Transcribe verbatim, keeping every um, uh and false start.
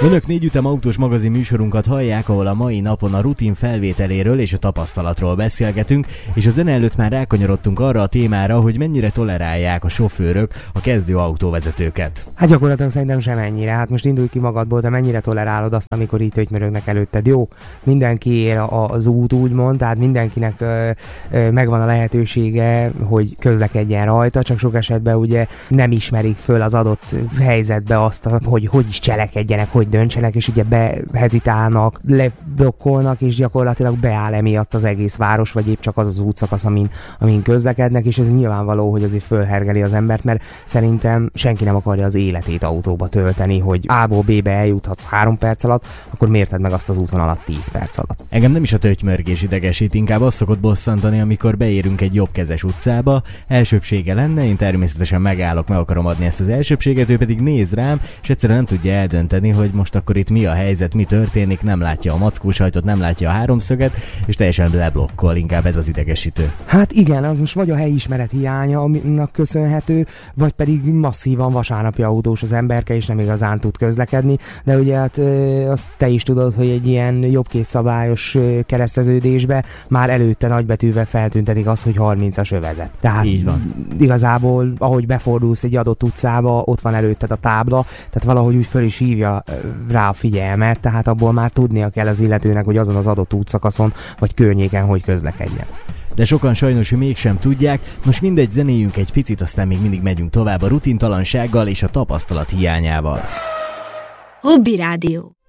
Önök négy ütem autós magazin műsorunkat hallják, ahol a mai napon a rutin felvételéről és a tapasztalatról beszélgetünk, és a zene előtt már rákanyarodtunk arra a témára, hogy mennyire tolerálják a sofőrök a kezdő autóvezetőket. Hát gyakorlatilag szerintem semennyire. Hát most indulj ki magadból, de mennyire tolerálod azt, amikor így tötymörögnek előtted. Jó, mindenki él az út, úgymond, tehát mindenkinek ö, ö, megvan a lehetősége, hogy közlekedjen rajta, csak sok esetben ugye nem ismerik föl az adott helyzetbe azt, hogy hogy is cselekedjenek, hogy döntsenek, és ugye behezitálnak, leblokkolnak, és gyakorlatilag beáll emiatt az egész város, vagy épp csak az az útszakasz, amin, amin közlekednek, és ez nyilvánvaló, hogy azért fölhergeli az embert, mert szerintem senki nem akarja az életét autóba tölteni, hogy A-ból B-be eljuthatsz három perc alatt, akkor mérted meg azt az útvonalat tíz perc alatt. Engem nem is a tötymörgés idegesít, inkább azt szokott bosszantani, amikor beérünk egy jobbkezes utcába, elsőbbsége lenne, én természetesen megállok, meg akarom adni ezt az elsőbbséget, ő pedig néz rám, és egyszerűen nem tudja eldönteni, hogy most akkor itt mi a helyzet, mi történik, nem látja a mackósajtot, nem látja a háromszöget, és teljesen leblokkol, inkább ez az idegesítő. Hát igen, az most vagy a helyismeret hiánya, aminek köszönhető, vagy pedig masszívan vasárnapi autós az emberke, és nem igazán tud közlekedni, de ugye hát azt te is tudod, hogy egy ilyen jobbkész szabályos kereszteződésbe már előtte nagybetűvel feltüntetik azt, hogy harmincas övezet. Tehát így van. Igazából, ahogy befordulsz egy adott utcába, ott van előtted a tábla, tehát valahogy úgy föl is hívja rá a figyelmet, tehát abból már tudnia kell az illetőnek, hogy azon az adott útszakaszon vagy környéken hogy közlekedjen. De sokan sajnos mégsem tudják, most mindegy, zenéjünk egy picit, aztán még mindig megyünk tovább a rutintalansággal és a tapasztalat hiányával. Hobby Rádió.